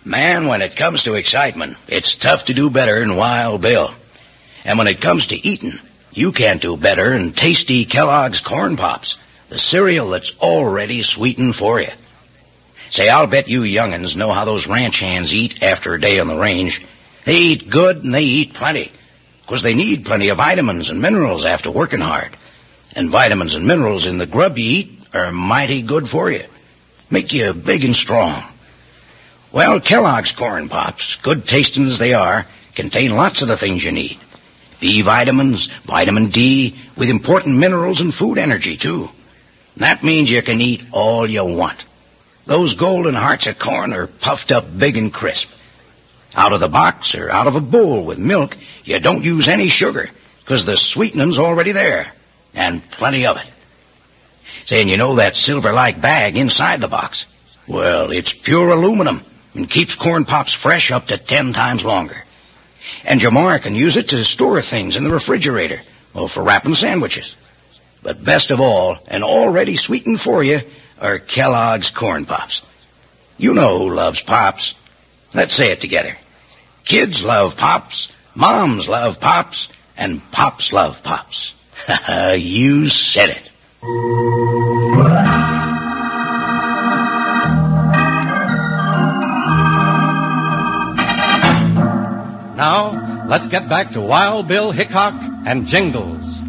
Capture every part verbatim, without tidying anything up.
Man, when it comes to excitement, it's tough to do better than Wild Bill. And when it comes to eating, you can't do better than tasty Kellogg's Corn Pops, the cereal that's already sweetened for you. Say, I'll bet you young'uns know how those ranch hands eat after a day on the range. They eat good and they eat plenty, 'cause they need plenty of vitamins and minerals after working hard. And vitamins and minerals in the grub you eat are mighty good for you. Make you big and strong. Well, Kellogg's Corn Pops, good tasting as they are, contain lots of the things you need. B vitamins, vitamin D, with important minerals and food energy, too. That means you can eat all you want. Those golden hearts of corn are puffed up big and crisp. Out of the box or out of a bowl with milk, you don't use any sugar, 'cause the sweetening's already there, and plenty of it. Saying, you know that silver-like bag inside the box? Well, it's pure aluminum and keeps Corn Pops fresh up to ten times longer. And your ma can use it to store things in the refrigerator, or for wrapping sandwiches. But best of all, and already sweetened for you, are Kellogg's Corn Pops. You know who loves Pops. Let's say it together. Kids love Pops, moms love Pops, and Pops love Pops. You said it. Now, let's get back to Wild Bill Hickok and Jingles.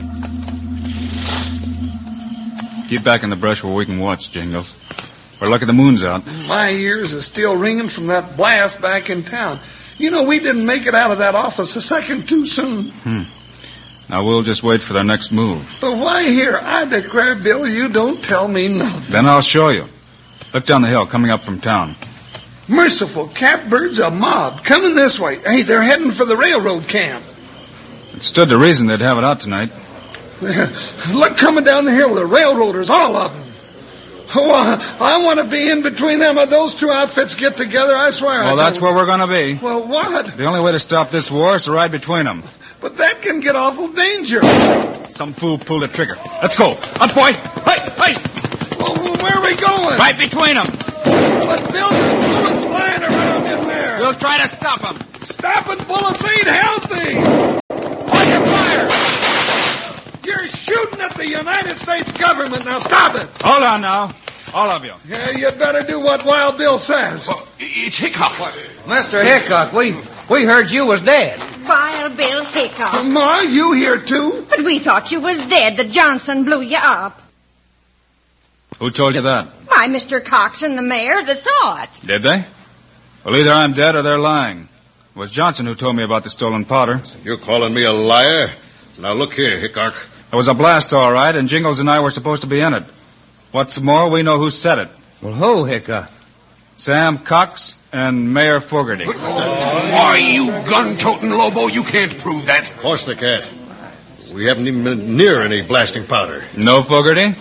Keep back in the brush where we can watch, Jingles. We're lucky the moon's out. My ears are still ringing from that blast back in town. You know, we didn't make it out of that office a second too soon. Hmm. Now, we'll just wait for their next move. But why here? I declare, Bill, you don't tell me nothing. Then I'll show you. Look down the hill, coming up from town. Merciful catbirds, a mob. Coming this way. Hey, they're heading for the railroad camp. It stood to reason they'd have it out tonight. Look, coming down the hill, the railroaders, all of them. Oh, I, I want to be in between them. Those two outfits get together, I swear. Well, I that's where we're going to be. Well, what? The only way to stop this war is to ride between them. But that can get awful dangerous. Some fool pulled a trigger. Let's go. Up, boy. Hey, hey. Well, where are we going? Right between them. But Bill, there's bullets flying around in there. We'll try to stop them. Stopping bullets ain't healthy. Hold your fire. You're shooting at the United States government. Now stop it. Hold on now. All of you. Yeah, you better do what Wild Bill says. Well, it's Hickok. Mister Hickok, we we heard you was dead. Wild Bill Hickok. Ma, you here too? But we thought you was dead. The Johnson blew you up. Who told you that? Why, Mister Cox and the mayor that saw it. Did they? Well, either I'm dead or they're lying. It was Johnson who told me about the stolen powder. You're calling me a liar? Now look here, Hickok. There was a blast, all right, and Jingles and I were supposed to be in it. What's more, we know who said it. Well, who, Hickok? Sam Cox and Mayor Fogarty. Why, you gun-toting Lobo, you can't prove that. Of course they can't. We haven't even been near any blasting powder. No, Fogarty?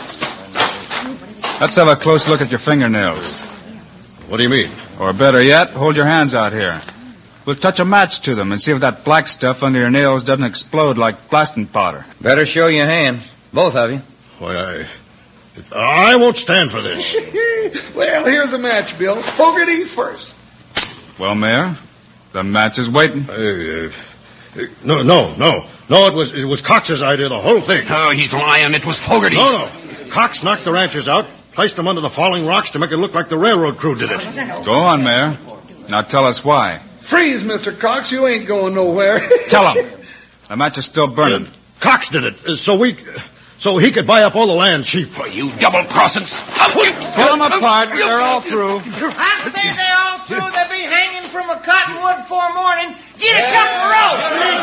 Let's have a close look at your fingernails. What do you mean? Or better yet, hold your hands out here. We'll touch a match to them and see if that black stuff under your nails doesn't explode like blasting powder. Better show your hands, both of you. Why, I... I won't stand for this. Well, here's a match, Bill. Fogarty first. Well, Mayor, the match is waiting. Uh, uh, no, no, no. No, it was it was Cox's idea, the whole thing. Oh, he's lying. It was Fogarty's. No, no. Cox knocked the ranchers out, placed them under the falling rocks to make it look like the railroad crew did it. Go on, Mayor. Now tell us why. Freeze, Mister Cox. You ain't going nowhere. Tell him. The match is still burning. Uh, Cox did it, uh, so we... So he could buy up all the land cheap. Oh, you double-crossings. Pull them apart. They're all through. I say they're all through. They'll be hanging from a cottonwood before morning. Get a couple rope.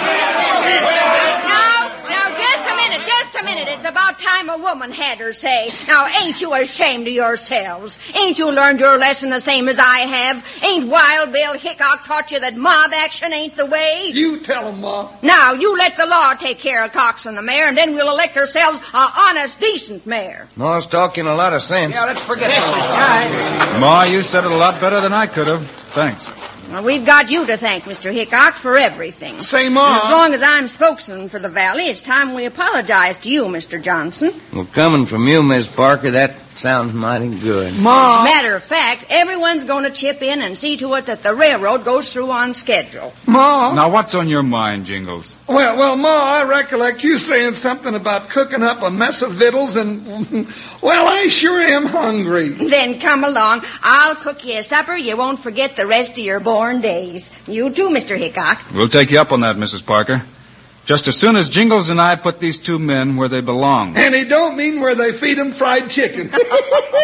Now, now, just a minute, just a minute. It's about time a woman had her say. Now, ain't you ashamed of yourselves? Ain't you learned your lesson the same as I have? Ain't Wild Bill Hickok taught you that mob action ain't the way? You tell him, Ma. Now, you let the law take care of Cox and the mayor, and then we'll elect ourselves an honest, decent mayor. Ma's talking a lot of sense. Yeah, let's forget that. Ma, you said it a lot better than I could have. Thanks. Well, we've got you to thank, Mister Hickok, for everything. Say, Ma. As long as I'm spokesman for the valley, it's time we apologize to you, Mister Johnson. Well, coming from you, Miss Parker, that sounds mighty good. Ma. As a matter of fact, everyone's going to chip in and see to it that the railroad goes through on schedule. Ma. Now, what's on your mind, Jingles? Well, well, Ma, I recollect you saying something about cooking up a mess of victuals, and, well, I sure am hungry. Then come along. I'll cook you a supper you won't forget the rest of your born days. You too, Mister Hickok. We'll take you up on that, Missus Parker. Just as soon as Jingles and I put these two men where they belong. And he don't mean where they feed 'em fried chicken.